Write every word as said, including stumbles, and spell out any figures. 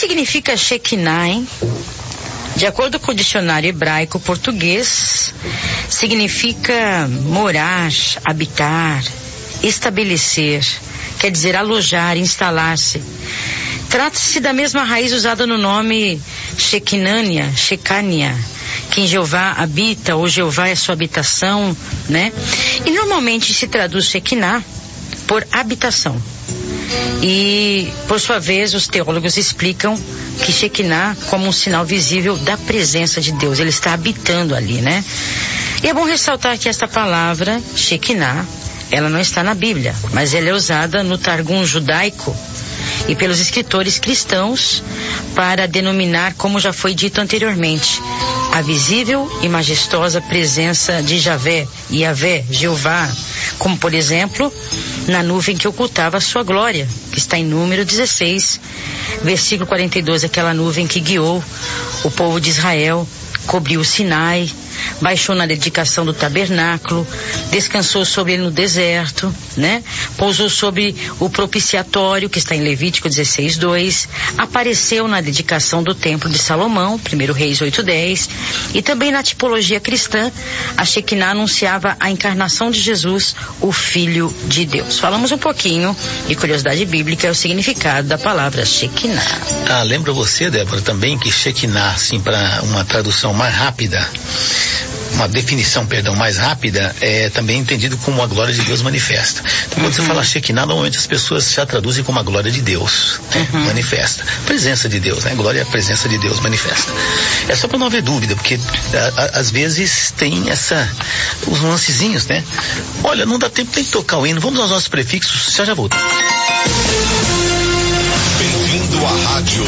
significa Shekinah, hein? De acordo com o dicionário hebraico-português, significa morar, habitar, estabelecer, quer dizer alojar, instalar-se. Trata-se da mesma raiz usada no nome Shekinânia, Shekania, que em Jeová habita, ou Jeová é sua habitação, né? E normalmente se traduz Shekinah por habitação. E, por sua vez, os teólogos explicam que Shekinah como um sinal visível da presença de Deus. Ele está habitando ali, né? E é bom ressaltar que esta palavra, Shekinah, ela não está na Bíblia, mas ela é usada no Targum judaico e pelos escritores cristãos para denominar, como já foi dito anteriormente, a visível e majestosa presença de Javé, Yavé, Jeová, como por exemplo, na nuvem que ocultava a sua glória, que está em Número dezesseis, versículo quarenta e dois, aquela nuvem que guiou o povo de Israel, cobriu o Sinai, baixou na dedicação do tabernáculo, descansou sobre ele no deserto, né? Pousou sobre o propiciatório, que está em Levítico dezesseis, dois, apareceu na dedicação do templo de Salomão, primeiro Reis oito, dez, e também na tipologia cristã, a Shekinah anunciava a encarnação de Jesus, o Filho de Deus. Falamos um pouquinho, e curiosidade bíblica, é o significado da palavra Shekinah. Ah, lembra você, Débora, também que Shekinah, assim, para uma tradução mais rápida, uma definição, perdão, mais rápida, é também entendido como a glória de Deus manifesta. Então, quando uhum. você fala Shekinah, normalmente as pessoas já traduzem como a glória de Deus, né? Uhum. Manifesta. Presença de Deus, né? Glória é a presença de Deus manifesta. É só para não haver dúvida, porque a, a, às vezes tem essa, os lancezinhos, né? Olha, não dá tempo nem de tocar o hino, vamos aos nossos prefixos, já já voltamos. Bem-vindo à rádio